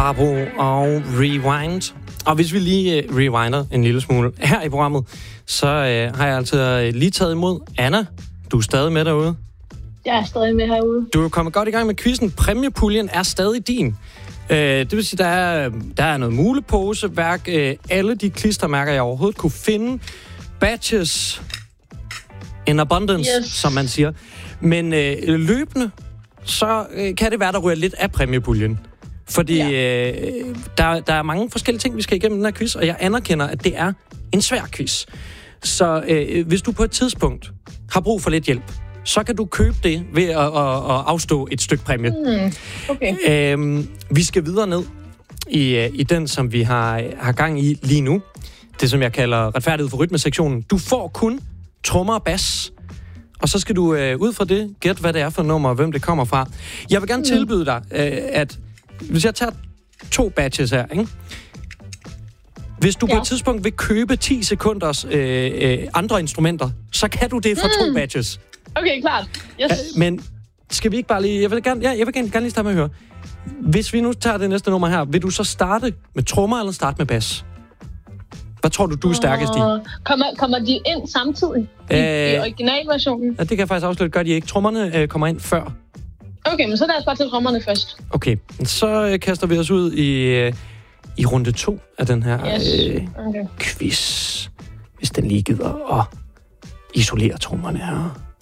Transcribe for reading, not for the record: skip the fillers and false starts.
Barbro og Rewind. Og hvis vi lige rewinder en lille smule her i programmet, så har jeg altså lige taget imod Anna. Du er stadig med derude? Jeg er stadig med herude. Du er kommet godt i gang med quizzen. Præmiepuljen er stadig din. Det vil sige, der er noget muleposeværk, alle de klistermærker, jeg overhovedet kunne finde. Badges in abundance, som man siger. Men løbende, så kan det være, der ryger lidt af præmiepuljen. Fordi der er mange forskellige ting, vi skal igennem den her quiz, og jeg anerkender, at det er en svær quiz. Så hvis du på et tidspunkt har brug for lidt hjælp, så kan du købe det ved at afstå et stykke præmie. Okay. Vi skal videre ned i den, som vi har gang i lige nu. Det, som jeg kalder retfærdighed for rytmesektionen. Du får kun trommer og bas. Og så skal du ud fra det gætte, hvad det er for nummer, og hvem det kommer fra. Jeg vil gerne tilbyde dig, at hvis jeg tager 2 badges her, ikke? Hvis du på et tidspunkt vil købe 10 sekunders andre instrumenter, så kan du det for 2 badges. Okay, klart. Yes. Men skal vi ikke bare lige... Jeg vil gerne lige starte med at høre. Hvis vi nu tager det næste nummer her, vil du så starte med trommer eller starte med bas? Hvad tror du er stærkest i? Kommer de ind samtidig i originalversionen? Ja, det kan jeg faktisk afsløre. Gør de ikke. Trommerne kommer ind før. Okay, men så lad os bare tage trommerne først. Okay, så kaster vi os ud i runde 2 af den her quiz. Hvis den lige gider at isolere trommerne her.